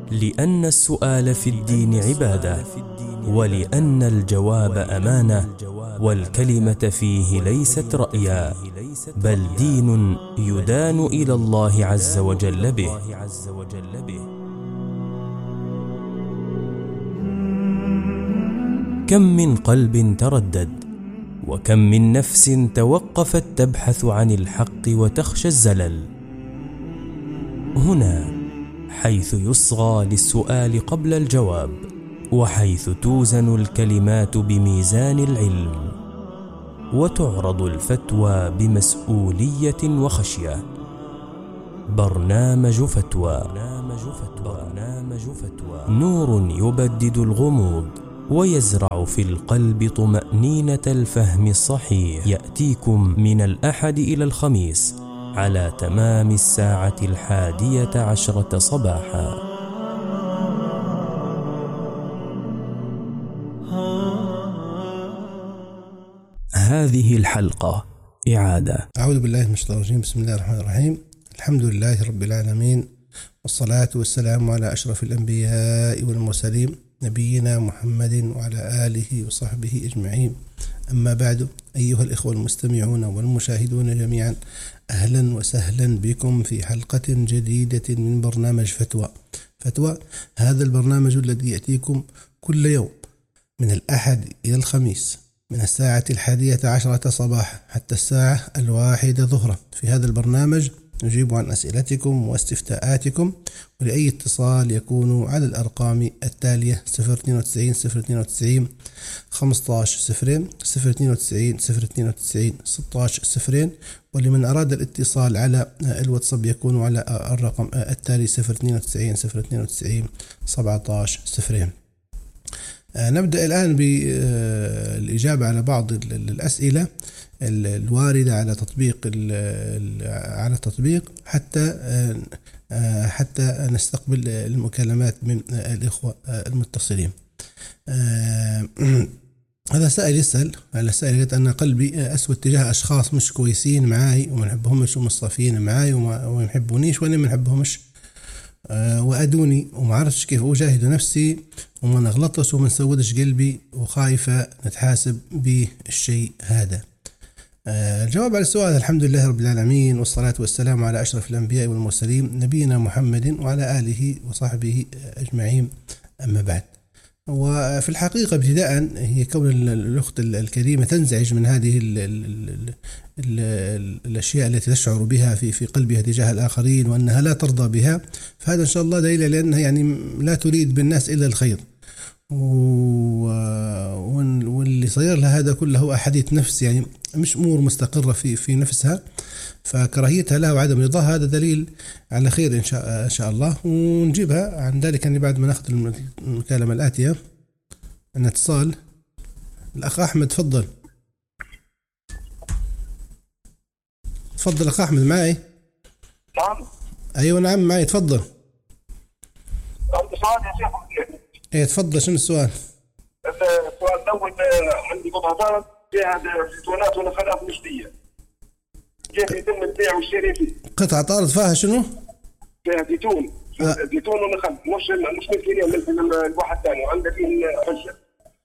لأن السؤال في الدين عبادة، ولأن الجواب أمانة، والكلمة فيه ليست رأيا، بل دين يدان إلى الله عز وجل به. كم من قلب تردد، وكم من نفس توقفت تبحث عن الحق وتخشى الزلل. هنا حيث يصغى للسؤال قبل الجواب، وحيث توزن الكلمات بميزان العلم، وتعرض الفتوى بمسؤولية وخشية. برنامج فتوى، نور يبدد الغموض ويزرع في القلب طمأنينة الفهم الصحيح. يأتيكم من الأحد إلى الخميس على تمام 11:10 صباحا. هذه الحلقة إعادة. أعوذ بالله من الشيطان الرجيم. بسم الله الرحمن الرحيم. الحمد لله رب العالمين، والصلاة والسلام على أشرف الأنبياء والمرسلين، نبينا محمد وعلى آله وصحبه أجمعين. أما بعد، أيها الإخوة المستمعون والمشاهدون جميعا، أهلا وسهلا بكم في حلقة جديدة من برنامج فتوى. هذا البرنامج الذي يأتيكم كل يوم من الأحد إلى الخميس من 11:10 صباحا حتى 1:00 ظهرا. في هذا البرنامج نجيب عن أسئلتكم واستفتاءاتكم، ولأي اتصال يكون على الأرقام التالية: 092 092 15 0 092 092 16 0. ولمن أراد الاتصال على الواتساب يكون على الرقم التالي 092 092 17 0. نبدأ الآن بالإجابة على بعض الأسئلة الواردة على تطبيق حتى نستقبل المكالمات من الإخوة المتصلين. هذا سائل يسأل على سائل: أن قلبي أسود تجاه أشخاص مش كويسين معاي وما نحبهمش، ومصطفين معاي وما يحبونيش وأنا ما نحبهمش، وأدوني وما عرفتش كيف أجاهد نفسي وما نغلطش وما نسودش قلبي، وخايفة نتحاسب بالشيء هذا. الجواب على السؤال: الحمد لله رب العالمين، والصلاة والسلام على أشرف الأنبياء والمرسلين، نبينا محمد وعلى آله وصحبه أجمعين. أما بعد، وفي الحقيقة ابتداء هي كون الأخت الكريمة تنزعج من هذه الأشياء التي تشعر بها في قلبها تجاه الآخرين، وأنها لا ترضى بها، فهذا إن شاء الله دليل لأنها يعني لا تريد بالناس إلا الخير، واللي صير لها هذا كله هو أحاديث نفس، يعني مش أمور مستقرة في نفسها، فكراهيتها لها وعدم رضاها هذا دليل على خير إن شاء الله. ونجيبها عن ذلك يعني بعد ما نأخذ المكالمة الآتية. أن اتصال الأخ أحمد. تفضل أخ أحمد معي. نعم. أيوة نعم معي. تفضل. عندي سؤال يا شيخ. إيه تفضل. شنو السؤال؟ السؤال الأول: عندي قطعة فيها زيتونات ونخلات مشتية، كيف يتم البيع والشراء فيه؟ قطعة أرض فيها شنو؟ فيها زيتون ونخل، مش ممكن من الواحد ثاني، وعنده فيه حجة.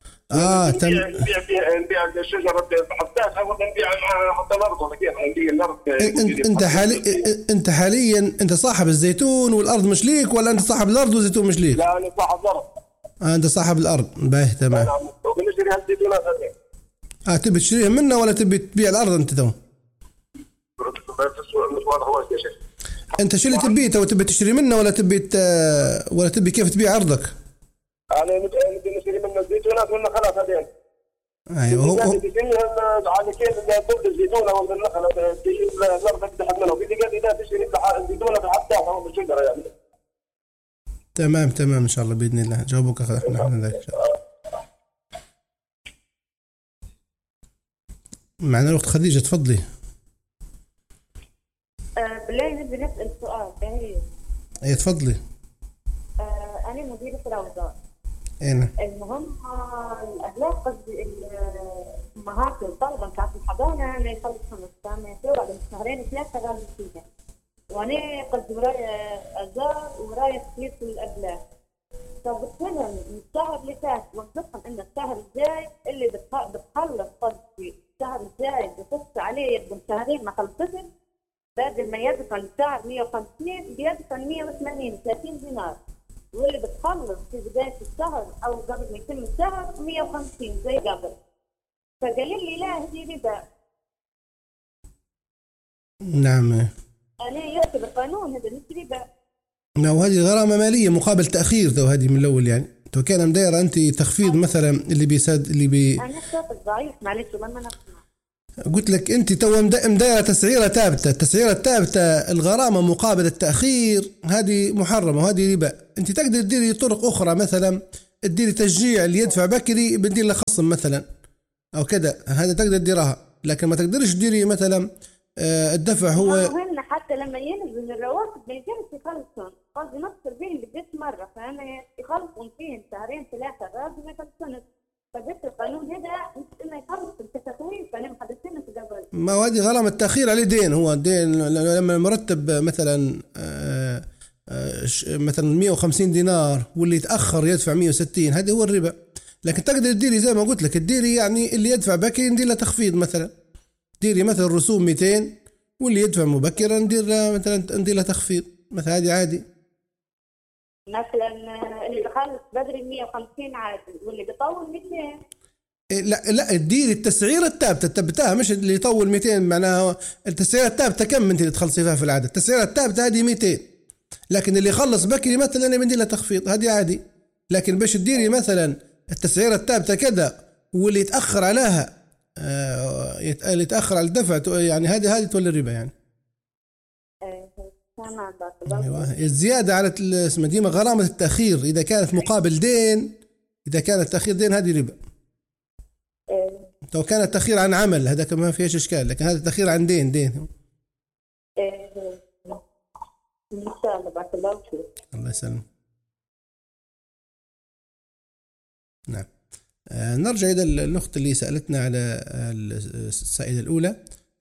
نبيع الشجرة بحطاتها ولا نبيع حتى الأرض، ولا كيف نبيع الأرض؟ أنت حاليا أنت صاحب الزيتون والأرض مش ليك، ولا أنت صاحب الأرض والزيتون مش ليك؟ لا، أنا صاحب الأرض. أنت صاحب الأرض. باهي تمام. وبنشتري هالزيتونات هذه. تبي تشتريها منه ولا تبي تبيع الأرض أنت تو؟ أنت شو اللي تبيه تو؟ تبي تشتري منه ولا تبي كيف تبيع أرضك؟ أنا نبي نشتري منه الزيتونات والنخلات هذين. أيوه هو على كيف ضد الزيتونة ولا النخلة تجي الأرض تحت منه، بدي قد إذا تشتري الزيتونة بحطها أو بالشجرة يعني. تمام إن شاء الله بإذن الله جاوبك نحن ذلك إن شاء الله. معنا الأخت خديجة. تفضلي. بالله نبي نسأل سؤال. ايه تفضلي. أنا مديرة الأوضاع. ايه المهم الأهلاك قصدي الأمهات والطلبة كانت الحضانة يعني يخلصوا السنة بعد شهرين 3 غالبا فيها. وأنا قصدي ورايا أزار ورايا تخليص الأبلاغ. فبتفهم من الشهر اللي فات وصفتهم إن الشهر الجاي اللي بتخلص قصدي الشهر الجاي بتخص عليه يبقى شهرين ما خلصتش، بدل ما يدفع الشهر 150 بيدفع 180 30 دينار، واللي بتخلص في بداية الشهر أو قبل ما يتم الشهر 150 زي قبل. فقال لي لا هذه ربا. نعم. أنا يكتب القانون هذا مش ربا. وهذه غرامة مالية مقابل تأخير، تو هذه من الأول يعني. تو كان مدايرة أنت تخفيض مثلا أنا صوتك ضعيف معلش لما نسمع. قلت لك أنت تو مدايرة تسعيرة ثابتة، التسعيرة الثابتة الغرامة مقابل التأخير هذه محرمة وهذه ربا. أنت تقدر تديري طرق أخرى، مثلا تديري تشجيع اللي يدفع بكري بدير له خصم مثلا أو كذا، هذا تقدر تديرها، لكن ما تقدرش تديري مثلا الدفع هو مهم. حتى لما ينزل الرواتب ما يقدرش يخلصون، قصدي نفصل به اللي بديت مرة، فأنا يخلصون فيه شهرين ثلاثة غير ما يخلصون. فبس القانون هذا مش إنه يخلص التخفيف، أنا محدثين في قبل. ما هذه غرامة التأخير عليه دين، هو دين لما المرتب مثلا مثلا 150 دينار واللي يتأخر يدفع 160، هذا هو الربا. لكن تقدر تديري زي ما قلت لك، تديري يعني اللي يدفع بكري ندير له تخفيض، مثلا ديري مثلا الرسوم 200 واللي يدفع مبكرا ندير له تخفيض مثلا، هذه عادي. مثلا اللي بخلص بدري 150 عادي، واللي بيطول 200. لا تديري التسعيرة الثابتة مش اللي يطول 200. معناها التسعيرة الثابتة كم انت اللي تخلصي فيها في العدد؟ التسعيرة الثابتة هذه 200، لكن اللي يخلص بكري مثلا انا بدي له تخفيض، هذه عادي. لكن باش تديري مثلا التسعيرة الثابتة كذا واللي يتأخر عليها اللي يتأخر على الدفع، يعني هذه تولي الربا يعني. أيوة. الزيادة على اسمها ديما غرامة التأخير إذا كانت مقابل دين، إذا كانت تأخير دين هذه ربا. لو كان التأخير عن عمل هذا ما فيش إشكال، لكن هذا التأخير عن دين. إن شاء الله. بارك الله فيك. الله يسلم. نعم. نرجع إلى الأخت اللي سألتنا على السائلة الأولى.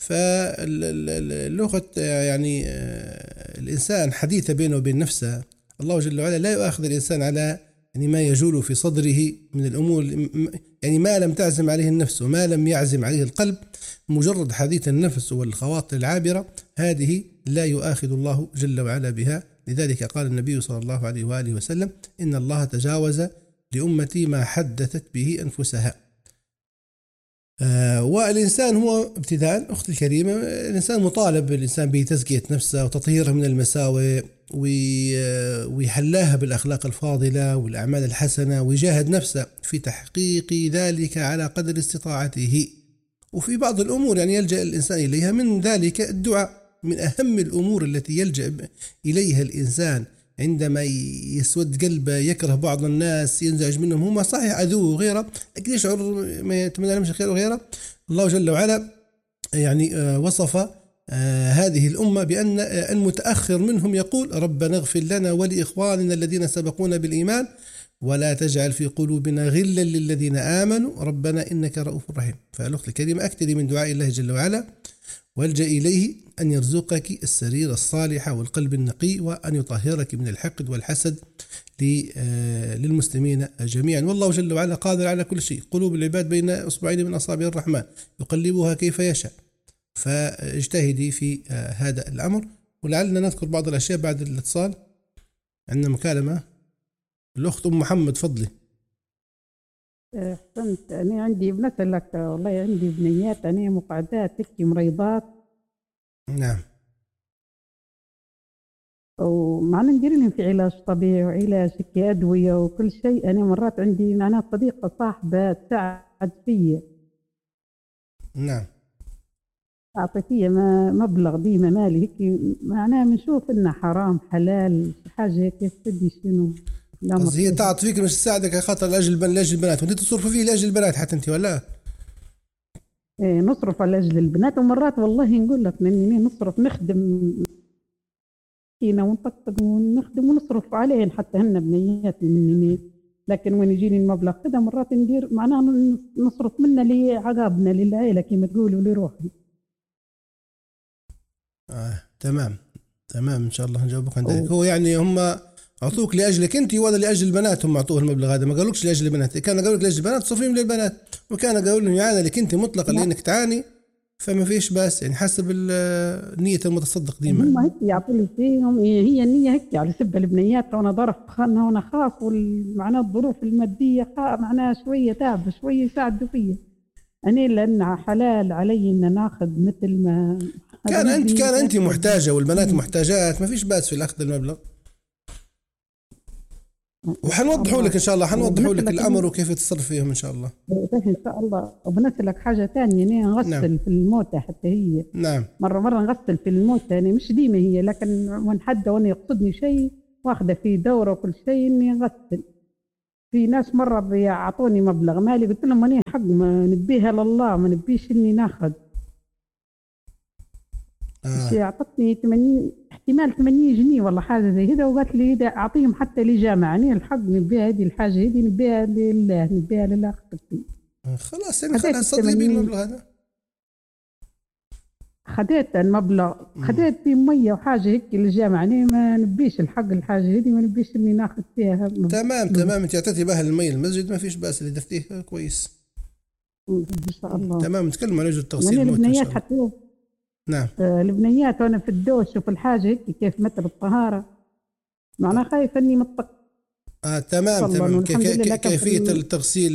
فاللغة يعني الإنسان حديثة بينه وبين نفسه. الله جل وعلا لا يؤاخذ الإنسان على يعني ما يجول في صدره من الأمور، يعني ما لم تعزم عليه النفس وما لم يعزم عليه القلب. مجرد حديث النفس والخواطر العابرة هذه لا يؤاخذ الله جل وعلا بها. لذلك قال النبي صلى الله عليه وآله وسلم: إن الله تجاوز لأمتي ما حدثت به أنفسها. والإنسان هو ابتداء أختي الكريمة، الإنسان مطالب الإنسان بتزكية نفسه وتطهيرها من المساوئ ويحلاها بالأخلاق الفاضلة والأعمال الحسنة، ويجاهد نفسه في تحقيق ذلك على قدر استطاعته. وفي بعض الأمور يعني يلجأ الإنسان إليها، من ذلك الدعاء. من أهم الأمور التي يلجأ إليها الإنسان عندما يسود قلبه، يكره بعض الناس، ينزعج منهم، هم صحيح عدو وغيره، لكن يشعر ما يتمنى لهم الخير وغيره. الله جل وعلا يعني وصف هذه الأمة بأن المتأخر منهم يقول: ربنا اغفر لنا ولإخواننا الذين سبقونا بالإيمان ولا تجعل في قلوبنا غلا للذين آمنوا ربنا إنك رؤوف رحيم. فالأخت الكريمة أكثري من دعاء الله جل وعلا، والجأ إليه أن يرزقك السرير الصالح والقلب النقي، وأن يطهرك من الحقد والحسد للمسلمين جميعا. والله جل وعلا قادر على كل شيء. قلوب العباد بين أصبعين من أصابع الرحمن يقلبها كيف يشاء. فاجتهدي في هذا الأمر. ولعلنا نذكر بعض الأشياء بعد الاتصال. عندنا مكالمة. الأخت أم محمد فضلي. أحسنت. أنا عندي بنسألك، والله عندي بنيات، أنا مقعدات تكي مريضات. نعم. ومعنا ندير لهم في علاج طبيعي وعلاج أدوية وكل شيء. أنا مرات عندي معناها صديقة صاحبة تساعد فيا. نعم. أعطي فيا مبلغ ديما مالي هيك، معناها بنشوف إنه حرام حلال حاجة كيف تدي شنو. هي تعطي فيك مش تساعدك خاطر لاجل البنات، وانت تصرف فيه لاجل البنات حتى انت ولا؟ ايه نصرف على لاجل البنات، ومرات والله نقول لك اني نصرف نخدم فينا ونطقطق ونخدم ونصرف عليهن حتى هن بنياتي مني. لكن وين يجيني المبلغ كذا مرات ندير معناها نصرف منه لعقابنا للعائلة كما تقولوا لروحي. تمام. تمام إن شاء الله نجاوبك عن ذلك. هو يعني هم أعطوك لأجلك أنت ولا لأجل البنات؟ هم أعطوه المبلغ هذا، ما قالوكش لأجل البنات. كان قالوا لك لأجل البنات صفيهم للبنات، وكان قالوا لهم يعاني لك أنت مطلقا لأنك تعاني، فما فيش بس يعني حسب نية المتصدق ديما. هم هيك يعطوا فيهم، هي النية هيك على سبة البنيات، وانا ظرف هنا خاص، والمعنى الظروف المادية معناها شوية تعب شوية يساعدوا فيا أنا، لأنها حلال علي إن ناخذ مثل ما كان أنت محتاجة والبنات محتاجات، ما فيش بأس في الأخذ المبلغ. وحنوضحوا لك إن شاء الله، حنوضحوا لك الأمر وكيف تتصرف فيهم إن شاء الله. إن شاء الله. وبنسألك حاجة ثانية، أنا نغسل نعم. في الموتى حتى هي نعم مرة نغسل في الموتى، يعني مش ديما هي، لكن وان حد وانا يقصدني شيء واخذه في دورة وكل شيء إني أغسل. في ناس مرة بيعطوني مبلغ مالي، قلت لهم أنا حق ما نبيها لله، ما نبيش إني ناخذ. أعطتني 80 احتمال 80 جنيه والله حاجة زي هذا، وقالت لي إذا أعطيهم حتى لجامعة، يعني الحق نبيها هذه الحاجة هذه نبيها لله، نبيها لله أختي. خلاص يعني خلاص صدقي بالمبلغ هذا. خديت المبلغ، خديت في مية وحاجة هيك للجامعة، يعني ما نبيش الحق الحاجة هذه، ما نبيش إني ناخذ فيها. تمام أنت أعطيتي بها المية المسجد، ما فيش بأس، اللي دفتيه كويس إن شاء الله. تمام. نتكلم عن وجه التغسيل الموت إن شاء الله. حتى نعم البنيات وانا في الدوش وفي الحاجه هيك كيف مثل الطهاره، معناها خايفه اني مطق. تمام كيفيه التغسيل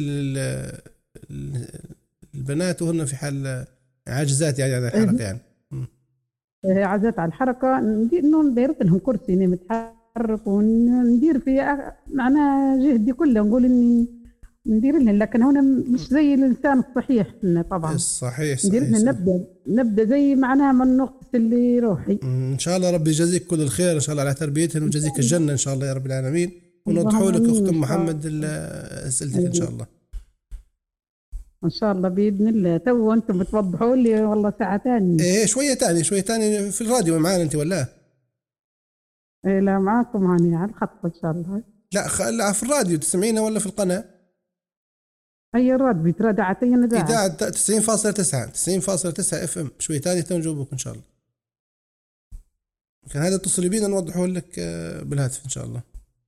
البنات وهن في حال عاجزات يعني على الحركه يعني. عاجزات على الحركه، انه دايرت لهم كرسي اني متحرك، وندير في معناها جهدي كله، نقول اني ندير لهم، لكن هنا مش زي الانسان الصحيح طبعا. صحيح ندير لهم، نبدا زي معناها من نقطه اللي روحي. ان شاء الله ربي يجازيك كل الخير ان شاء الله على تربيتهم، ويجازيك الجنه ان شاء الله يا رب العالمين. ونوضحوا لك اخت محمد اسئلتك ان شاء الله. ان شاء الله باذن الله. تو انتم بتوضحوا لي والله ساعه ثانيه. ايه شويه ثانيه في الراديو معانا انت ولا؟ ايه لا معاكم هاني على الخط ان شاء الله. لا في الراديو تسمعينا ولا في القناه؟ أي راد بيتردع تينا ده إذاعة 90.9 اف ام. شوي تاني تنجوبك إن شاء الله. كان هذا اتصلي بينا نوضحه لك بالهاتف إن شاء الله.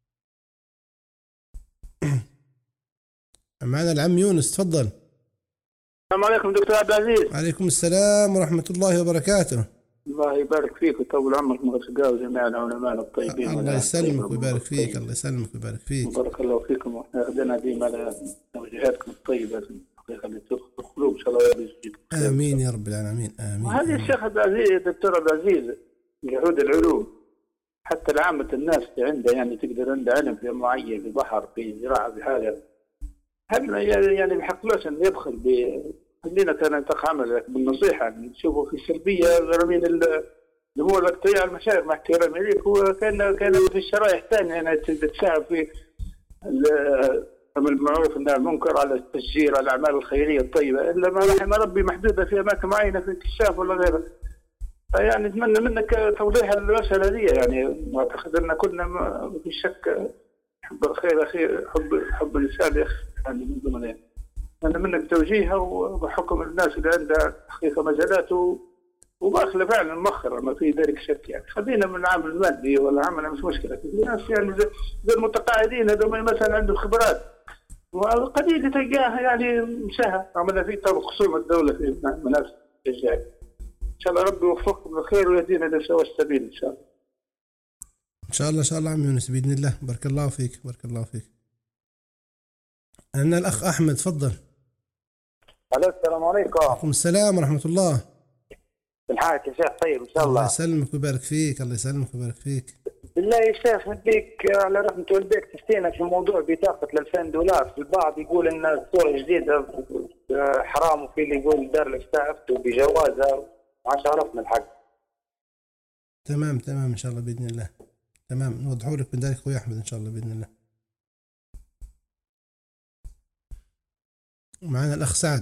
معنا العم يونس، تفضل. السلام عليكم دكتور عبد العزيز. عليكم السلام ورحمة الله وبركاته. الله يبارك فيك ويطول عمرك مرتقى وجميع العلماء الطيبين. الله يسلمك ويبارك فيك. الله يسلمك ويبارك فيك. بارك الله فيكم، واحنا غدنا ديما على توجيهاتكم الطيبة الحقيقة اللي تدخل القلوب ان شاء الله ربي يجزيك. امين يا رب العالمين امين. وهذه الشيخ عبد العزيز، دكتور عبد العزيز، جهود العلوم حتى لعامة الناس اللي عنده يعني تقدر عنده علم في معين، في بحر، في زراعة، في حاجة، هل يعني بحقلوش ان يدخل خلينا كان نتق عمل بالنصيحة، نشوفوا في سلبية غير من الأمور الوقتية على المشايخ مع احترامي ليك. هو كان في الشرائح الثانية يعني تساهم في الأمر بالمعروف والنهي عن المنكر، على التشجير على الأعمال الخيرية الطيبة، إلا ما رحم ربي محدودة في أماكن معينة في الكشاف ولا غيره. فيعني نتمنى منك توضيح المسألة دي، يعني أعتقد أن كلنا ما في شك حب الخير أخي، حب الإنسان يا أخي يعني من ضمن أنا منك توجيهها وبحكم الناس اللي عندها حقيقة مجالات وباخلة فعلا مؤخرا ما في ذلك شك. يعني خلينا من العمل المادي ولا عمل مش مشكلة. الناس يعني زي المتقاعدين هذول مثلا عندهم خبرات وقليل تلقاها يعني مشاهة عملنا فيه طبق خصوم الدولة في منافس الجاي. إن شاء الله ربي يوفقكم بالخير ويهدينا لسوى السبيل إن شاء الله. إن شاء الله عم يونس بإذن الله. بارك الله فيك. عندنا الأخ أحمد، تفضل. السلام عليكم. وعليكم السلام ورحمة الله. بالحالك يا شيخ؟ طيب إن شاء الله. الله يسلمك ويبارك فيك. الله يسلمك ويبارك فيك. بالله يا شيخ نديك على رحمة والديك تفتينا في موضوع بطاقة $2000. البعض يقول إن الصورة الجديدة حرام، وفي اللي يقول دار الإفتاء أفتوا بجوازها، ما عرفنا الحق. تمام إن شاء الله بإذن الله. تمام نوضحوا لك من ذلك أخوي أحمد إن شاء الله بإذن الله. معنا الأخ سعد.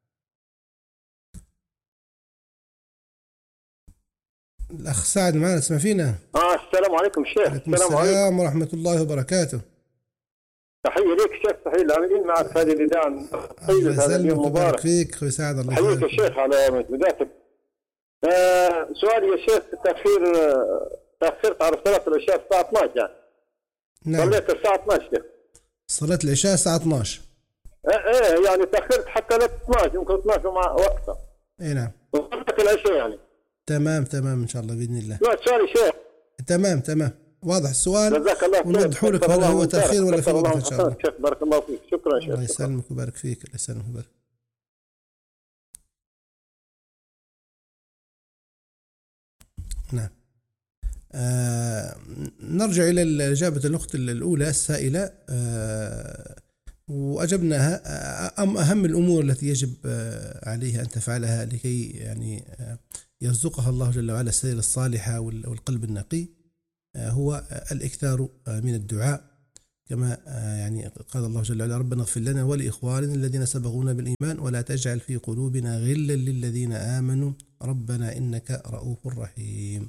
الأخ سعد معنا، تسمع فينا؟ السلام عليكم شيخ. عليكم السلام ورحمة الله وبركاته. تحية لك شيخ، تحية العاملين معك في هذه الإذاعة. الله يسلمك ويبارك فيك أخوي سعد. الله يحييك يا شيخ على بدايتك. سؤالي يا شيخ، تأخير تأخرت على صلاة العشاء الساعة 12 يعني. نعم. صليت الساعة 12. صلاة العشاء الساعة 12. ايه يعني تأخرت حتى ل 12 يمكن 12 مع وقتها. اي نعم. وصلت العشاء يعني. تمام ان شاء الله باذن الله. لا سؤالي شيخ. تمام واضح السؤال. جزاك الله خير. ونوضحوا لك هل هو تأخير ولا في وقت ان شاء الله. شيخ بارك الله فيك. شكرا شيخ. الله يسلمك ويبارك فيك. الله يسلمك ويبارك. نعم. نرجع إلى إجابة الأخت الأولى السائلة. وأجبناها. أهم الأمور التي يجب عليها أن تفعلها لكي يعني يرزقها الله جل وعلا السير الصالحة والقلب النقي هو الإكثار من الدعاء، كما يعني قال الله جل وعلا: ربنا اغفر لنا ولإخواننا الذين سبقونا بالإيمان ولا تجعل في قلوبنا غلا للذين آمنوا ربنا إنك رؤوف رحيم.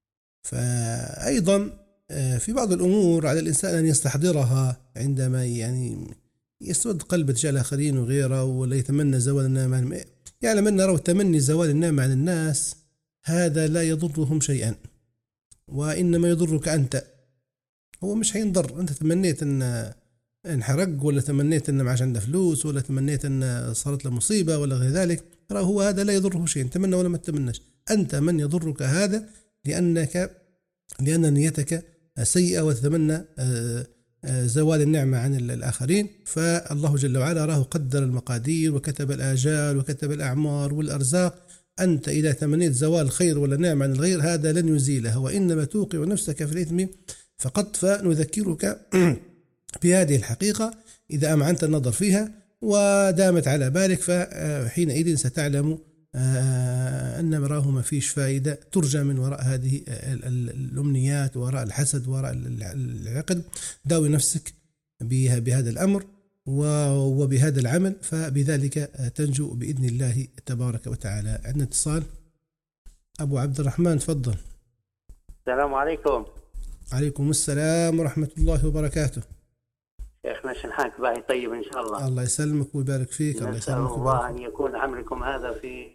فأيضا في بعض الأمور على الإنسان أن يستحضرها عندما يعني يسود قلب تجاه الآخرين وغيره، ولا يتمنى زوال النعمة. يعلم أن لو تمني زوال النعمة عن الناس هذا لا يضرهم شيئا، وإنما يضرك أنت. هو مش هينضر. أنت تمنيت أن انحرق، ولا تمنيت أن معاش عنده فلوس، ولا تمنيت أن صارت له مصيبة ولا غير ذلك، هو هذا لا يضره شيء. تمنى ولا ما تتمناش، أنت من يضرك هذا لأن نيتك سيئة وتتمنى زوال النعمة عن الآخرين. فالله جل وعلا راه قدر المقادير وكتب الآجال وكتب الأعمار والأرزاق. أنت إذا تمنيت زوال الخير ولا نعمة عن الغير هذا لن يزيله، وإنما توقع نفسك في الإثم فقط. فنذكرك بهذه الحقيقة إذا أمعنت النظر فيها ودامت على بالك، فحينئذ ستعلم أن مراه ما فيش فائدة ترجى من وراء هذه الأمنيات، وراء الحسد، وراء العقد. داوي نفسك بهذا الأمر وبهذا العمل، فبذلك تنجو بإذن الله تبارك وتعالى. عندنا اتصال. أبو عبد الرحمن تفضل. السلام عليكم. عليكم السلام ورحمة الله وبركاته. شيخنا شنحاك باهي طيب إن شاء الله. الله يسلمك ويبارك فيك. نسأل الله أن يكون عملكم هذا في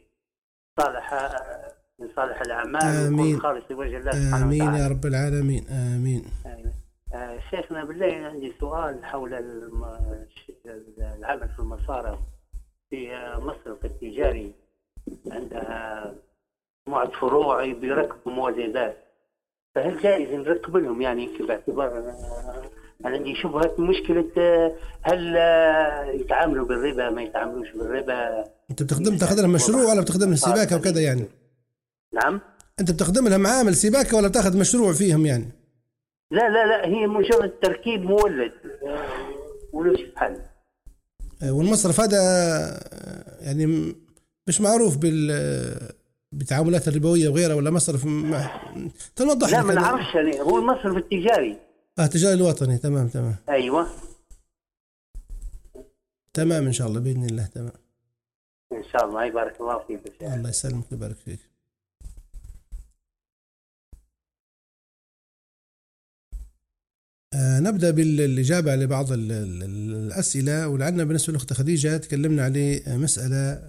من صالح الأعمال ويكون خالص لوجه الله سبحانه وتعالى. آمين يا رب العالمين. آمين. شيخنا بالله عندي سؤال حول العمل في المصارف في مصرف التجاري. عندها مجموعة فروع بيركبوا موازيدات، فهل جائز نركب لهم يعني باعتبار أنا عندي شبهة مشكلة هل يتعاملوا بالربا ما يتعاملوش بالربا؟ أنت تاخذ لهم مشروع ولا بتخدم لهم سباكة وكذا يعني؟ نعم. أنت بتخدم لهم عامل سباكة ولا بتاخذ مشروع فيهم يعني؟ لا هي مجرد تركيب مولد ولوش حل. والمصرف هذا يعني مش معروف بالتعاملات الربوية وغيرها، ولا مصرف تنوضح؟ لا ما نعرفش يعني. هو المصرف التجاري. التجاري الوطني. تمام. أيوة تمام إن شاء الله بإذن الله. تمام إن شاء الله. يبارك الله فيك. الله يسلمك ويبارك فيك. نبدأ بالإجابة على بعض الأسئلة. ولعلنا بالنسبة لأخت خديجة تكلمنا عليه مسألة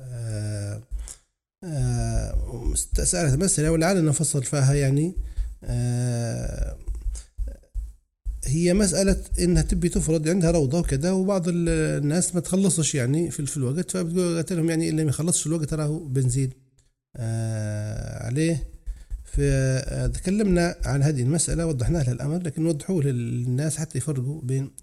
سألت مسألة ولعلنا نفصل فيها يعني. هي مسألة إنها تبي تفرض عندها روضة وكذا، وبعض الناس ما تخلصش يعني في الوقت، فبتقول لهم يعني اللي ما يخلصش في الوقت تراه بنزين عليه. فتكلمنا عن هذه المسألة وضحنا لها الأمر، لكن نوضحوه للناس حتى يفرقوا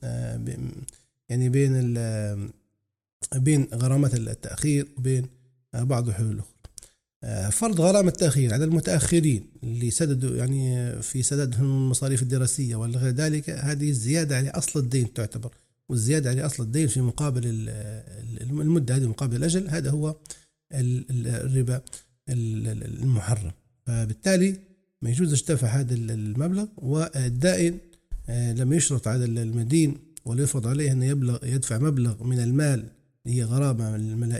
بين غرامات التأخير وبين بعض الحلول الأخرى. فرض غرامة التأخير على المتأخرين اللي سددوا يعني في سددهم المصاريف الدراسية ولا غير ذلك، هذه الزيادة على أصل الدين تعتبر، والزيادة على أصل الدين في مقابل المدة هذه مقابل الأجل، هذا هو الربا المحرم. فبالتالي ما يجوز دفع هذا المبلغ. والدائن لما يشرط على المدين ولا يفرض عليه أن يدفع مبلغ من المال هي غرامة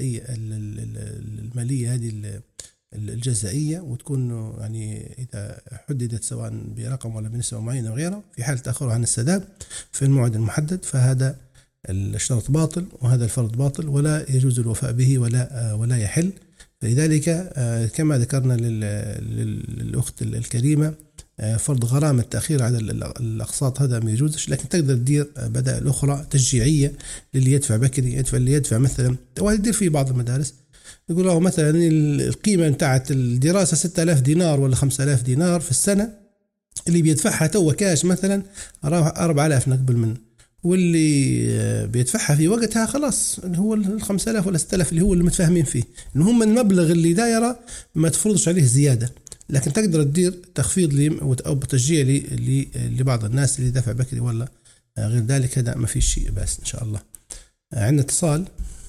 المالية هذه الجزائية، وتكون يعني إذا حددت سواء برقم ولا بنسبة معينة وغيرها في حال تأخر عن السداد في الموعد المحدد، فهذا الشرط باطل وهذا الفرض باطل ولا يجوز الوفاء به ولا يحل. فلذلك كما ذكرنا للأخت الكريمة فرض غرامة التأخير على الأقساط هذا ما يجوزش، لكن تقدر تدير بدائل أخرى تشجيعية للي يدفع بكري، يدفع اللي يدفع مثلا. ويدير في بعض المدارس يقول له مثلا القيمة بتاعت الدراسة 6000 دينار ولا 5000 دينار في السنة، اللي بيدفعها تو كاش مثلا 4000 نقبل منه، واللي بيدفعها في وقتها خلاص هو 5000 ولا 6000 اللي هو اللي متفاهمين فيه، إن هم المبلغ اللي دايرة ما تفرضش عليه زيادة. لكن تقدر تدير تخفيض لي أو تشجيع لبعض الناس اللي دفع بكري ولا غير ذلك، هذا ما في شيء بس إن شاء الله. عندنا اتصال،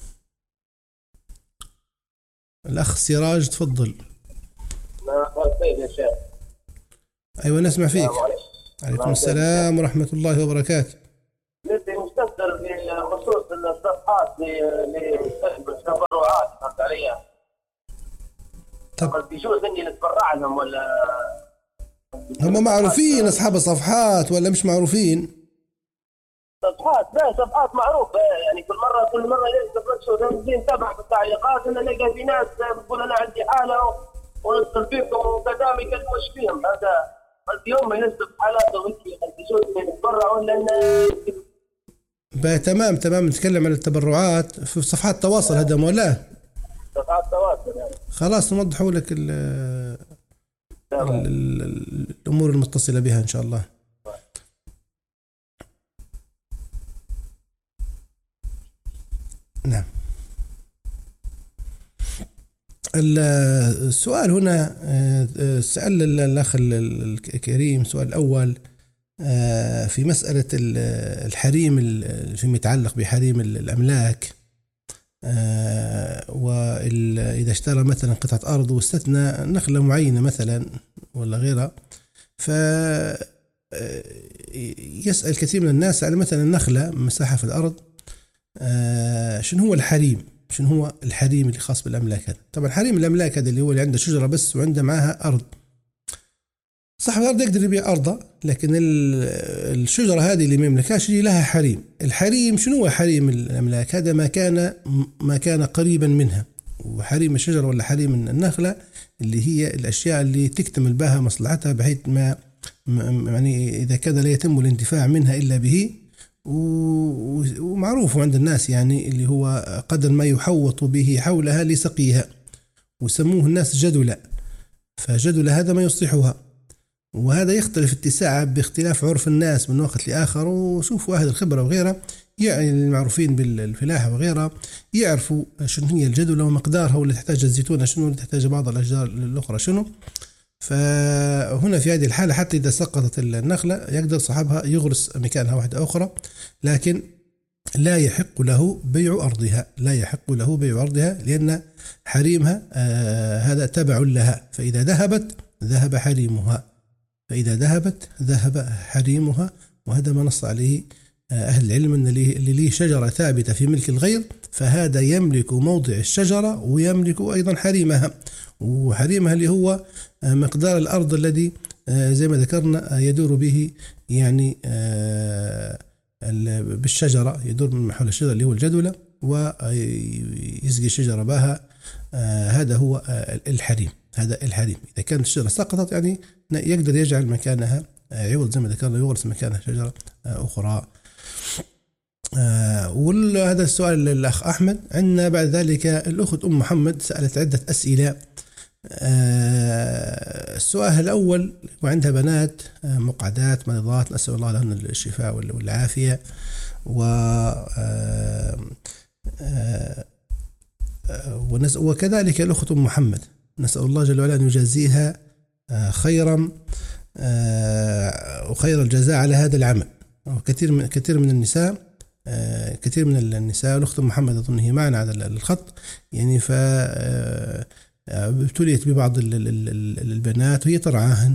الأخ سراج تفضل. يا شيخ. أيوة نسمع فيك. عليكم السلام ورحمة الله وبركاته. بدي مستفسر بخصوص الصفحات للتبرعات فهمت علي؟ طب بيجوز اني نتبرع لهم ولا هم معروفين اصحاب الصفحات ولا مش معروفين؟ صفحات لا صفحات معروفه، يعني كل مره يجي نتابع في التعليقات ان نلقى في ناس بتقول انا عندي حاله ونتصل فيكم وقدام يكلموش فيهم، هذا اليوم ينزل حالاتهم بيجوز اني نتبرع ولا تمام نتكلم عن التبرعات في صفحات التواصل هذا مولا صفحات التواصل يعني. خلاص نوضحوا لك الأمور المتصلة بها إن شاء الله. نعم. السؤال هنا سأل الأخ الكريم سؤال الأول في مسألة الحريم فيما يتعلق بحريم الأملاك، وإذا اشترى مثلا قطعة أرض واستثنى نخلة معينة مثلا ولا غيرها، فيسأل كثير من الناس على مثلا نخلة مساحة في الأرض، شنو هو الحريم اللي خاص بالأملاك هذا؟ طبعا حريم الأملاك هذا اللي هو اللي عنده شجرة بس وعنده معها أرض، صاحب الأرض يقدر يبيع أرضه، لكن الشجرة هذه اللي ما يملكهاش لها حريم. الحريم شنو هو حريم الأملاك؟ هذا ما كان قريبا منها، وحريم الشجرة ولا حريم النخلة اللي هي الأشياء اللي تكتمل بها مصلحتها بحيث ما يعني إذا كان لا يتم الانتفاع منها إلا به، ومعروف عند الناس يعني اللي هو قدر ما يحوط به حولها لسقيها، وسموه الناس جدلة، فجدلة هذا ما يصلحها، وهذا يختلف اتساعا باختلاف عرف الناس من وقت لآخر. وشوفوا أهل الخبرة وغيرها يعني المعروفين بالفلاحة وغيرها يعرفوا شنو هي الجدلة ومقدارها، واللي تحتاج الزيتونة شنو، واللي تحتاج بعض الأشجار الأخرى شنو. فهنا في هذه الحالة حتى إذا سقطت النخلة يقدر صاحبها يغرس مكانها واحدة أخرى، لكن لا يحق له بيع أرضها، لأن حريمها هذا تبع لها، فإذا ذهبت ذهب حريمها، وهذا ما نص عليه أهل العلم أن اللي ليه شجرة ثابتة في ملك الغير فهذا يملك موضع الشجرة ويملك أيضا حريمها، وحريمها اللي هو مقدار الأرض الذي زي ما ذكرنا يدور به يعني بالشجرة، يدور من حول الشجرة اللي هو الجدولة ويسقي الشجرة بها، هذا هو الحريم. إذا كانت الشجرة سقطت يعني يقدر يجعل مكانها عوض زي ما ذكرنا، يغرس مكانها شجرة أخرى. وهذا السؤال للأخ أحمد. عندنا بعد ذلك الأخت أم محمد سألت عدة أسئلة. السؤال الأول، وعندها بنات مقعدات مريضات نسأل الله لهن الشفاء والعافية، وكذلك الأخت أم محمد نسأل الله جل وعلا أن يجازيها خيرا وخير الجزاء على هذا العمل. كثير من النساء الأخت محمد أظن هي معنا على الخط يعني ابتليت ببعض البنات وهي ترعاهن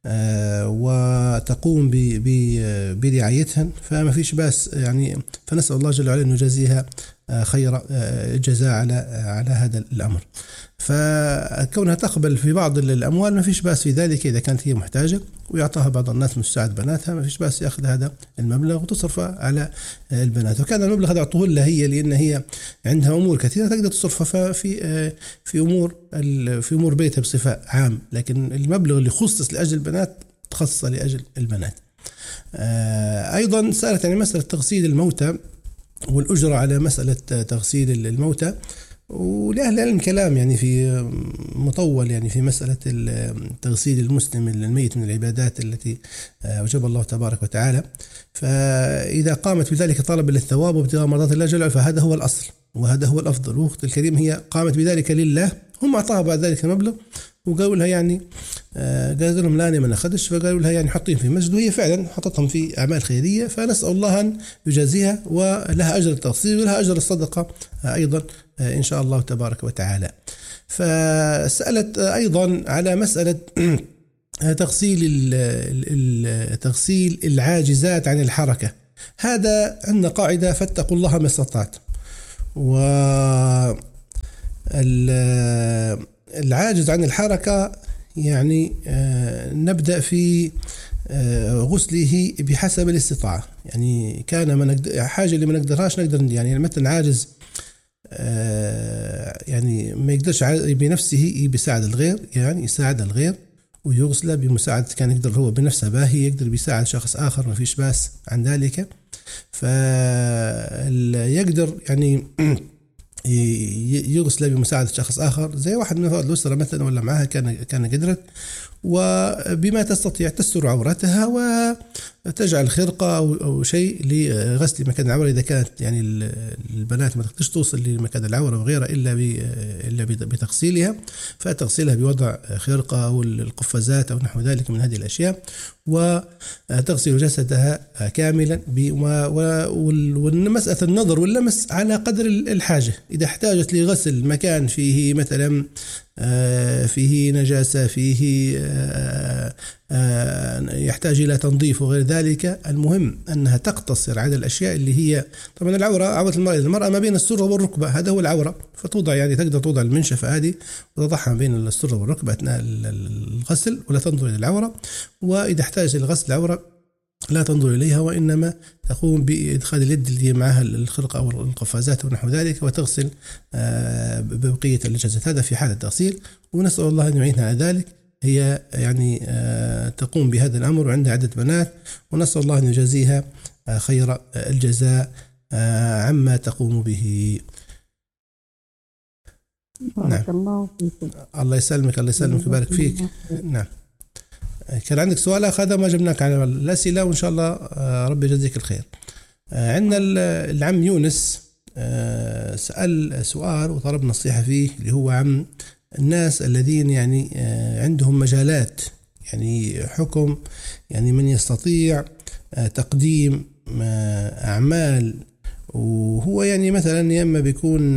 وتقوم برعايتهن، فما فيش بأس يعني، فنسأل الله جل وعلا أن يجازيها خير الجزاء على هذا الأمر. فكونها تقبل في بعض الأموال ما فيش بأس في ذلك إذا كانت هي محتاجة، ويعطاها بعض الناس مساعد بناتها، ما فيش بأس يأخذ هذا المبلغ وتصرفه على البنات. وكان المبلغ هذا أعطوه لها هي لأن هي عندها أمور كثيرة تقدر تصرفها في أمور بيتها بصفة عام، لكن المبلغ اللي خصص لأجل البنات متخصصة لأجل البنات. أيضا سألت عن مسألة تغسيل الموتى والأجرة على مسألة تغسيل الموتى، ولأهل العلم كلام يعني في مطول يعني في مسألة تغسيل المسلم الميت من العبادات التي وجب الله تبارك وتعالى. فإذا قامت بذلك طلبا للثواب وابتغاء مرضات الله جل وعلا فهذا هو الأصل وهذا هو الأفضل. وأخت الكريم هي قامت بذلك لله، هم أعطاها بعد ذلك المبلغ وقالوا لها يعني قالوا لهم لا أنا ما نأخذش، فقالوا لها يعني حطين في مسجد، وهي فعلا حطتهم في أعمال خيرية، فنسأل الله أن يجازيها ولها أجر التغسيل ولها أجر الصدقة أيضا إن شاء الله تبارك وتعالى. فسألت أيضا على مسألة تغسيل العاجزات عن الحركة. هذا عندنا قاعدة فاتقوا الله ما استطعت، والعاجز عن الحركة يعني نبدأ في غسله بحسب الاستطاعة. يعني كان حاجة اللي ما نقدرهاش نقدر يعني مثلا عاجز يعني ما يقدرش بنفسه بيساعد الغير، يعني يساعد الغير ويغسله بمساعدة، كان يقدر هو بنفسه باهي يقدر بيساعد شخص آخر ما فيش باس عن ذلك، فيقدر يعني يغسل بمساعدة شخص آخر زي واحد من أفراد الأسرة مثلا ولا معها كان قدرت، وبما تستطيع تستر عورتها وتجعل خرقة أو شيء لغسل مكان العورة إذا كانت يعني البنات ما تقدرش توصل لمكان العورة وغيرها إلا بتغسيلها، فتغسيلها بوضع خرقة أو القفازات أو نحو ذلك من هذه الأشياء، وتغسل جسدها كاملا. ومسألة النظر واللمس على قدر الحاجة، إذا احتاجت لغسل مكان فيه مثلا فيه نجاسة فيه يحتاج إلى تنظيف وغير ذلك، المهم أنها تقتصر على الأشياء اللي هي طبعا عورة المرأة ما بين السرة والركبة، هذا هو العورة، فتوضع يعني تقدر توضع المنشفة هذه وتضعها بين السرة والركبة أثناء الغسل ولا تنظر إلى العورة، وإذا احتاج الغسل العورة لا تنظر إليها وإنما تقوم بإدخال اليد اللي معها الخرقة أو القفازات ونحو ذلك وتغسل ببقية الجسد، هذا في حالة التغسيل. ونسأل الله أن يعينها على ذلك. هي يعني تقوم بهذا الأمر وعندها عدة بنات، ونسأل الله أن يجازيها خير الجزاء عما تقوم به. بارك الله فيكم. الله يسلمك ويبارك فيك. نعم، كان عندك سؤال هذا ما جبناك على الأسئلة وإن شاء الله ربي يجزيك الخير. عندنا العم يونس سأل سؤال وطلب نصيحة فيه، اللي هو عن الناس الذين يعني عندهم مجالات، يعني حكم يعني من يستطيع تقديم أعمال، وهو يعني مثلا يا إما بيكون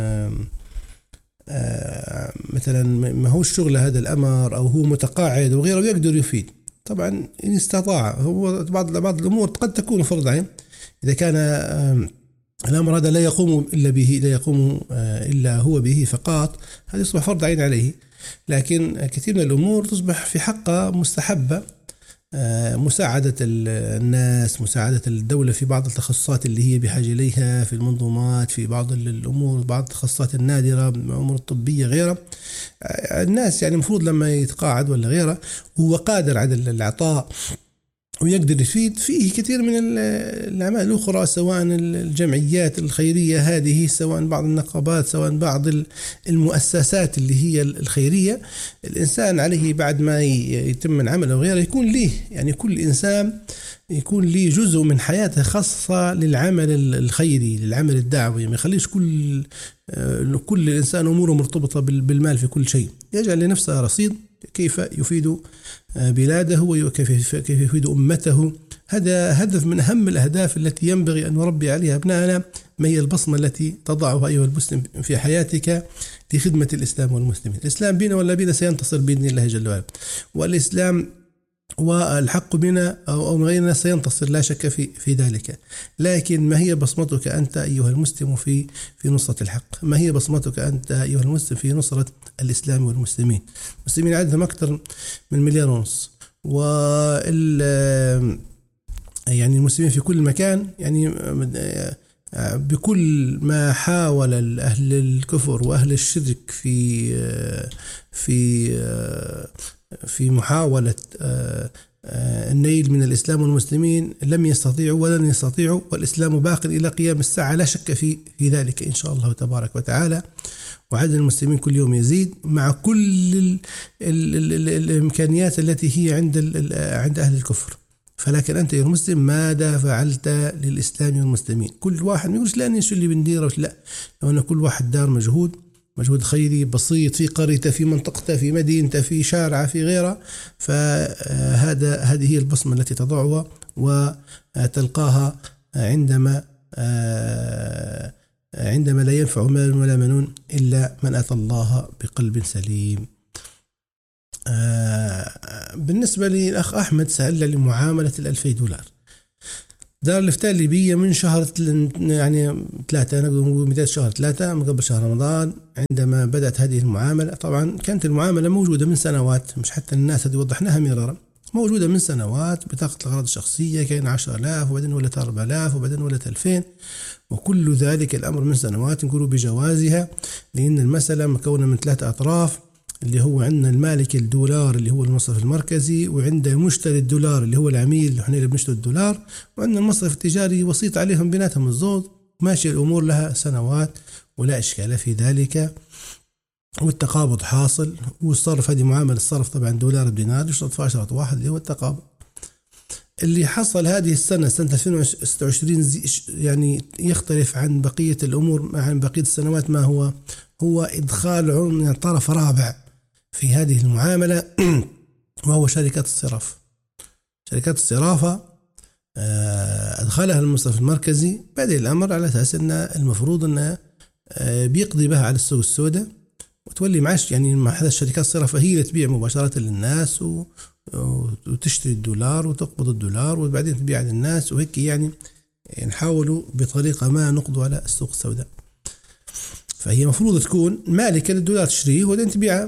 مثلا ما هو الشغل هذا الأمر أو هو متقاعد وغيره ويقدر يفيد. طبعا إن استطاع، هو بعض الأمور قد تكون فرض عين، إذا كان الأمر هذا لا يقوم إلا هو به فقط، هذا يصبح فرض عين عليه. لكن كثير من الأمور تصبح في حقه مستحبة، مساعدة الناس، مساعدة الدولة في بعض التخصصات اللي هي بحاجة إليها في المنظومات، في بعض الأمور، بعض التخصصات النادرة، الأمور الطبية غيرها. الناس يعني المفروض لما يتقاعد ولا غيره هو قادر على العطاء ويقدر يفيد فيه كثير من الأعمال الأخرى، سواء الجمعيات الخيرية هذه، سواء بعض النقابات، سواء بعض المؤسسات اللي هي الخيرية. الإنسان عليه بعد ما يتم من عمله وغيره يكون ليه، يعني كل إنسان يكون ليه جزء من حياته خاصة للعمل الخيري، للعمل الدعوي، ما يخليش كل إنسان أموره مرتبطة بالمال في كل شيء، يجعل لنفسه رصيد كيف يفيد بلاده وكيف يفيد أمته. هذا هدف من أهم الأهداف التي ينبغي أن نربي عليها أبنائنا. ما هي البصمة التي تضعها أيها المسلم في حياتك لخدمة الإسلام والمسلمين؟ الإسلام بنا ولا بنا سينتصر بإذن الله جل وعلا، والإسلام والحق بنا أو غيرنا سينتصر لا شك في ذلك. لكن ما هي بصمتك أنت أيها المسلم في نصرة الحق؟ ما هي بصمتك أنت أيها المسلم في نصرة الإسلام والمسلمين؟ المسلمين عددهم أكثر من 1.5 مليار، يعني المسلمين في كل مكان، يعني بكل ما حاول أهل الكفر وأهل الشرك في محاولة النيل من الإسلام والمسلمين لم يستطيعوا ولن يستطيعوا، والإسلام باق إلى قيام الساعة لا شك في ذلك إن شاء الله تبارك وتعالى. وعدد المسلمين كل يوم يزيد مع كل الإمكانيات التي هي عند أهل الكفر. فلكن أنت يا مسلم ماذا فعلت للإسلام والمسلمين؟ كل واحد ما يقولش لا أنا شو اللي بنديره، لا، لو أن كل واحد دار مجهود خيري بسيط في قريته، في منطقته، في مدينته، في شارعه، في غيره، هذه هي البصمة التي تضعها وتلقاها عندما لا ينفع مال ولا بنون إلا من أتى الله بقلب سليم. بالنسبة للأخ أحمد سأل لمعاملة $2000 دار الإفتاء الليبية من شهر 3 نقول بداية شهر 3 من قبل شهر رمضان عندما بدأت هذه المعاملة. طبعا كانت المعاملة موجودة من سنوات، مش حتى الناس هذه وضحناها مرارا، موجودة من سنوات. بطاقة الأغراض الشخصية كان 10,000 وبعدين ولت 4,000 وبعدين ولت 2,000، وكل ذلك الأمر من سنوات نقولوا بجوازها، لأن المسألة مكونة من 3 أطراف، اللي هو عندنا المالك الدولار اللي هو المصرف المركزي، وعندنا مشتري الدولار اللي هو العميل اللي احنا اللي بنشتري الدولار، وعندنا المصرف التجاري وسيط عليهم بيناتهم الزوج. ماشي الأمور لها سنوات ولا إشكال في ذلك، والتقابض حاصل، والصرف هذه معاملة الصرف طبعا دولار بدينار يشترط فيها شرط واحد اللي هو التقابض. اللي حصل هذه سنة 2026 يعني يختلف عن بقية الأمور، عن بقية السنوات. ما هو إدخال طرف رابع في هذه المعاملة، وهو شركات الصراف. شركات الصرافة أدخلها المصرف المركزي بعد الأمر على أساس أن المفروض أنه بيقضي بها على السوق السوداء وتولي معاش. يعني مع هذا الشركات الصرافة هي اللي تبيع مباشرة للناس وتشتري الدولار وتقبض الدولار وبعدين تبيع للناس، وهيك يعني نحاولوا بطريقة ما نقضوا على السوق السوداء. فهي مفروض تكون مالكة للدولار تشتريه وبعدين تبيعه.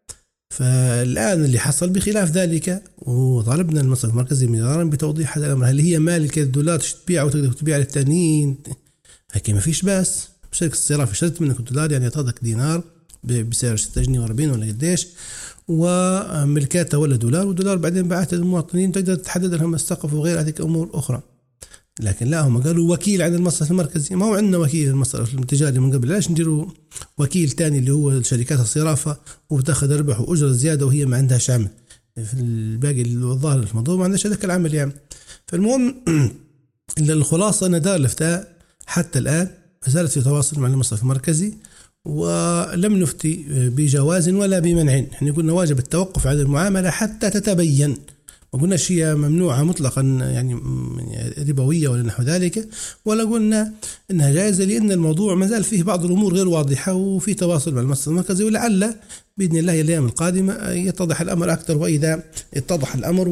فالآن اللي حصل بخلاف ذلك، وطالبنا المصرف المركزي مرارا بتوضيح هذا الأمر. هل هي مالكة للدولار تبيعه وتقدر تبيع للتانيين؟ هيك ما فيش بس. شركة الصرافة اشترت منك الدولار يعني تعطيك دينار بسعر 6 جنيه و40 ولا قديش، وملكاتها ولا دولار، والدولار بعدين بعته للمواطنين تقدر تحدد لهم السقف وغير هذه أمور أخرى. لكن لا، هم قالوا وكيل عند المصرف المركزي. ما هو عندنا وكيل المصرف التجاري من قبل، ليش نديروا وكيل تاني اللي هو شركات الصرافة وبتاخذ ربح وأجرة زيادة وهي ما عندهاش عمل في الباقي الظاهر في الموضوع، ما عندهاش هذاك العمل يعني. فالمهم الخلاصة أن دار الإفتاء حتى الآن زالت في تواصل مع المصرف المركزي، ولم نفتي بجواز ولا بمنع. احنا قلنا واجب التوقف عن المعاملة حتى تتبين، ما قلنا شيء ممنوعة مطلقا يعني ربوية ولا نحو ذلك، ولا قلنا انها جائزة، لان الموضوع ما زال فيه بعض الامور غير واضحة وفي تواصل مع المصرف المركزي، ولعل باذن الله الايام القادمة يتضح الامر اكثر. واذا اتضح الامر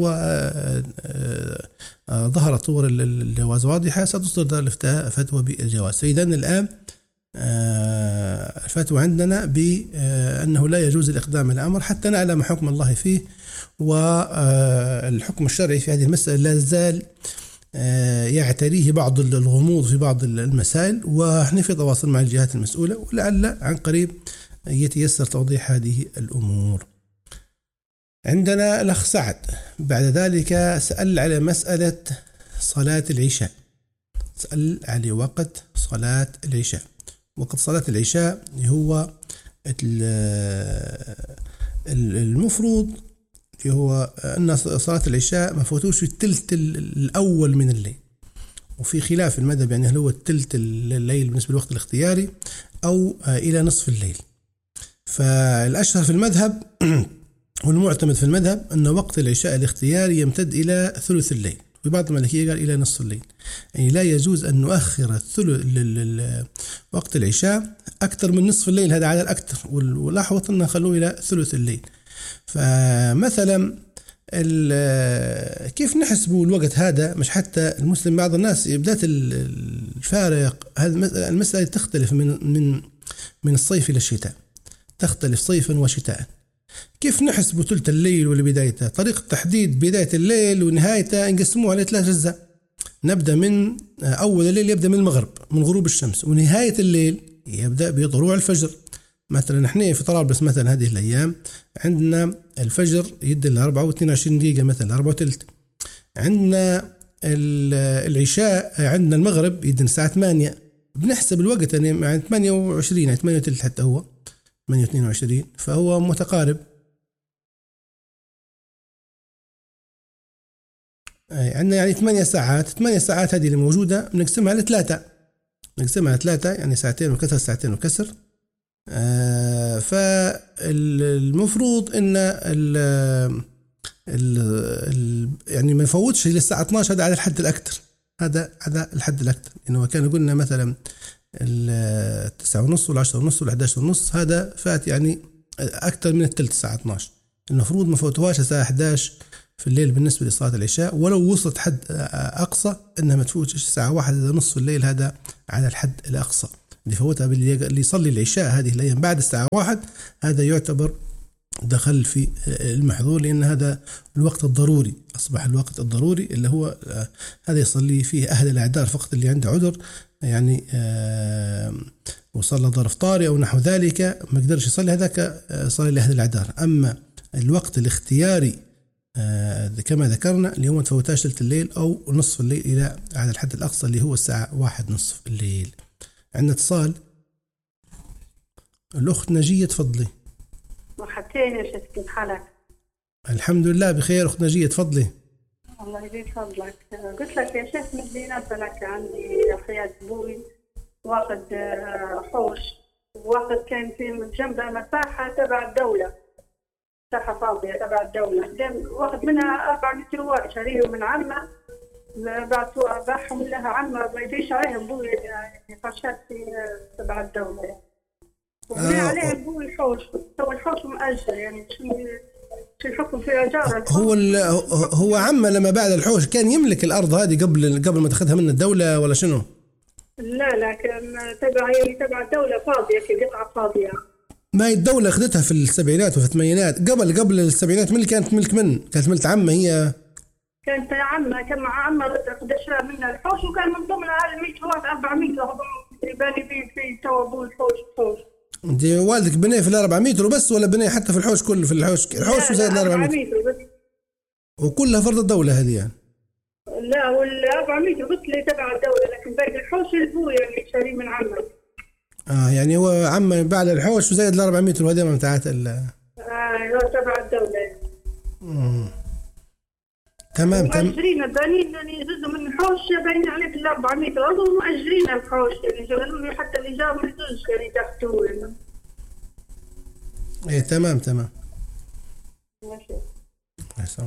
وظهرت صور الجواز واضحة ستصدر دار الإفتاء فتوى بالجواز. فإذا الآن الفتوى عندنا بأنه لا يجوز الإقدام على الأمر حتى نعلم حكم الله فيه، والحكم الشرعي في هذه المسألة لا زال يعتريه بعض الغموض في بعض المسائل، ونحن في تواصل مع الجهات المسؤولة، ولعل عن قريب يتيسر توضيح هذه الأمور. عندنا الأخ سعد بعد ذلك سأل على مسألة صلاة العشاء، سأل على وقت صلاة العشاء. وقت صلاة العشاء هو المفروض هو أن صلاة العشاء ما فوتوش في الثلث الأول من الليل، وفي خلاف المذهب يعني هل هو الثلث الليل بالنسبة للوقت الاختياري أو إلى نصف الليل. فالأشهر في المذهب والمعتمد في المذهب أن وقت العشاء الاختياري يمتد إلى ثلث الليل، في بعض المالكية قال إلى نصف الليل، يعني لا يجوز أن نؤخر وقت العشاء أكثر من نصف الليل، هذا عدد أكثر، والأحوط أن نخلوه إلى ثلث الليل. فمثلا كيف نحسبوا الوقت هذا؟ مش حتى المسلم بعض الناس بدأت الفارق، هذه المسألة تختلف من الصيف إلى الشتاء، تختلف صيفا وشتاء. كيف نحسبوا ثلث الليل ولا بدايته؟ طريقة تحديد بداية الليل ونهايته نقسموها على 3 أجزاء. نبدأ من أول الليل يبدأ من المغرب من غروب الشمس، ونهاية الليل يبدأ بطلوع الفجر. مثلا نحن في طرابلس مثلا هذه الأيام عندنا الفجر يدي 4:22 دقيقة مثلا 4:3، عندنا العشاء، عندنا المغرب يدن الساعة 8، بنحسب الوقت يعني 28 يعني 8 وثلث حتى هو 8:22 فهو متقارب. عندنا يعني 8 ساعات. 8 ساعات هذه اللي موجودة بنقسمها لثلاثة، يعني ساعتين وكسر ساعتين وكسر. فالمفروض ان يعني ما يفوتش للساعة 12، هذا على الحد الأكثر، هذا الحد الأكثر. إنه كان قلنا مثلا 9:30 وال10:30 وال11:30، هذا فات يعني أكثر من الثلث الساعة 12. المفروض ما فوتوهاش الساعة 11 في الليل بالنسبة لصلاة العشاء، ولو وصلت حد أقصى إنها ما تفوتش الساعة 1:30 في الليل، هذا على الحد الأقصى. اللي فوتها اللي يصلي العشاء هذه الأيام بعد الساعة 1 هذا يعتبر دخل في المحظور، لأن هذا الوقت الضروري، أصبح الوقت الضروري اللي هو هذا يصلي فيه أهل الأعذار فقط، اللي عنده عذر يعني وصلى ظرف طارئ أو نحو ذلك ما يقدرش يصلي، هذاك صلي لأهل الأعذار. أما الوقت الاختياري كما ذكرنا اللي هو ما تفوتاش ثلث الليل أو نصف الليل إلى على الحد الأقصى اللي هو الساعة 1:30 الليل. عندنا اتصال، الأخت نجية تفضلي. مرحبتين يا شيخ، كيف حالك؟ الحمد لله بخير أخت نجية تفضلي. الله يزيد فضلك. قلت لك يا شيخ بدي نسألك، عندي أخيات أبوي واخد حوش، واخد كان في جنبه مساحة تبع الدولة، مساحة فاضية تبع الدولة، واخد منها 4 متر شاريه من عمه، بعتوا باعهم لها عمه ما يجيش عليهم أبوي نقاشات في تبع الدولة، وبني عليه أبوي الحوش، تو الحوش مؤجر، يعني شو الحكم في إيجاره؟ هو عمه لما باع الحوش كان يملك الأرض هذه قبل ما تاخذها من الدولة ولا شنو؟ لا كان تبع الدولة فاضية، كقطعة فاضية. ما هي الدولة أخذتها في السبعينات وفي الثمانينات، قبل السبعينات من اللي كانت ملك من؟ كانت ملك عمه هي؟ كانت عمه، كان مع عمه قدشها منها الحوش، وكان من ضمنها 100 واحد 400 يباني في تو أبوي الحوش. انت والدك بنيه في 4 متر وبس ولا بنيه حتى في الحوش كله؟ في الحوش وزاد 4 متر بس، وكلها فرض الدولة هذه يعني؟ لا، وال 4 متر بس اللي تبع الدولة، لكن باقي الحوش البوي يعني شاري من عمه. يعني هو عمه باع الحوش وزاد 4 متر، وهذه ممتعات هو تبع الدولة. تمام. مؤجرين البنين يعني جزء من الحوش باين عليه في 4 متر، أظن مؤجرين الحوش يعني شغلوا حتى اللي جاوا من الدوش يعني تحتوه يعني. إيه تمام. ماشي. الله.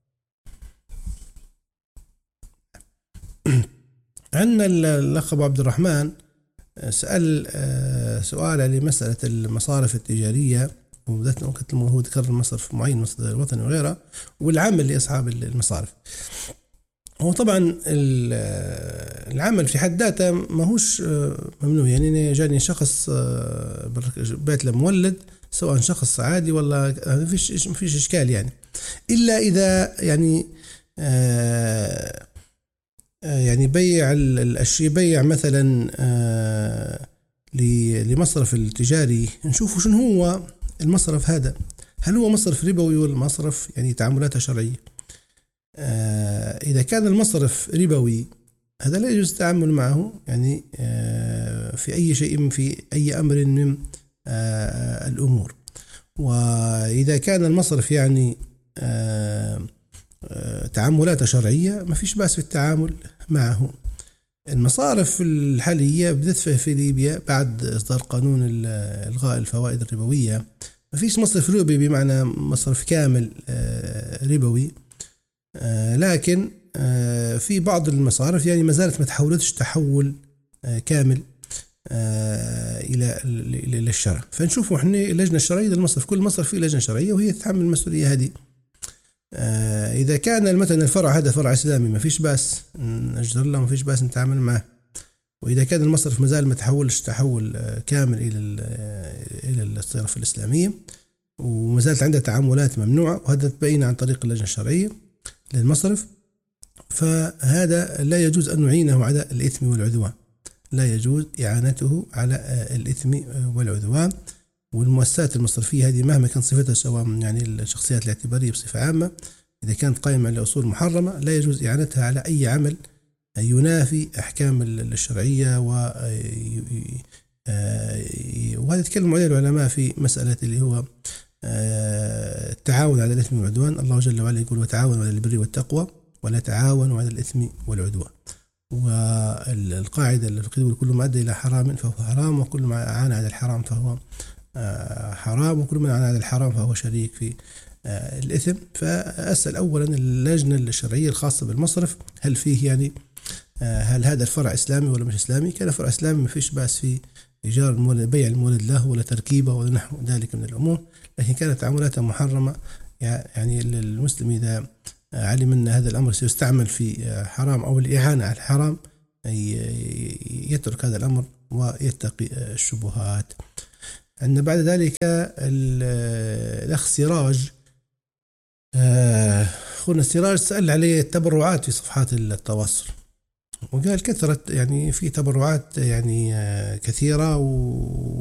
عندنا الأخ أبو عبد الرحمن سأل سؤال لمسألة المصارف التجارية، وبدأت نكتلمه هو ذكر المصرف معين، مصدر الوطني وغيره، والعمل لأصحاب المصارف. هو طبعا العمل في حد ذاته ما هوش ممنوع، يعني جاني شخص بيت لمولد، سواء شخص عادي ولا ما فيش إشكال يعني، إلا إذا يعني بيع الأشياء، بيع مثلا لمصرف التجاري، نشوفوا شنو هو المصرف هذا، هل هو مصرف ربوي ولا مصرف يعني تعاملاتها شرعية. إذا كان المصرف ربوي هذا لا يجوز التعامل معه يعني في أي شيء، في أي أمر من الأمور. وإذا كان المصرف يعني تعاملات شرعية ما فيش بأس في التعامل معه. المصارف الحالية بدأت في ليبيا بعد إصدار قانون إلغاء الفوائد الربوية، ما فيش مصرف ربوي بمعنى مصرف كامل ربوي، لكن في بعض المصارف يعني ما زالت ما تحولتش تحول كامل إلى الشرع. فنشوفوا إحنا اللجنة الشرعية للمصرف، كل مصرف فيه لجنة شرعية وهي تتحمل المسؤولية هذه. إذا كان مثلا الفرع هذا فرع إسلامي ما فيش بأس نجدر له، ما فيش بأس نتعامل معه. وإذا كان المصرف ما زال ما تحولش تحول كامل إلى الصرف الإسلامية وما زالت عنده تعاملات ممنوعة، وهذا تبين عن طريق اللجنة الشرعية للمصرف، فهذا لا يجوز أن نعينه على الإثم والعدوان، لا يجوز إعانته على الإثم والعدوان. والمؤسسات المصرفية هذه مهما كان صفتها، سواء يعني الشخصيات الاعتبارية بصفة عامة، إذا كانت قائمة على أصول محرمة لا يجوز إعانتها على أي عمل ينافي أحكام الشرعية. وهذا يتكلم عليه العلماء في مسألة اللي هو التعاون على الإثم والعدوان. الله جل وعلا يقول وتعاونوا على البر والتقوى ولا تعاونوا على الإثم والعدوان. والقاعدة الفقهية كل ما أدى إلى حرام فهو حرام، وكل ما أعان على الحرام فهو حرام، وكل من أعان على الحرام فهو شريك في الإثم. فأسأل أولا اللجنة الشرعية الخاصة بالمصرف هل فيه يعني هل هذا الفرع إسلامي ولا مش إسلامي؟ كان فرع إسلامي ما فيش بأس فيه إيجار المولد، بيع المولد له ولا تركيبه ولا نحو ذلك من الأمور، لكن كانت تعاملاتها محرمة. يعني المسلم إذا علم أن هذا الأمر سيستعمل في حرام أو الإعانة على الحرام يترك هذا الأمر ويتقي الشبهات. عندنا بعد ذلك الأخ سراج، أخونا سراج سأل عليه التبرعات في صفحات التواصل، وقال كثرت يعني في تبرعات يعني كثيرة